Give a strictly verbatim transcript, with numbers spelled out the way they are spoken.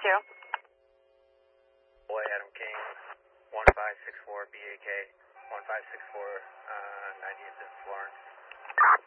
zero. Boy, Adam King, one five six four B A K, one five six four, uh, ninety-eight, this is Lawrence.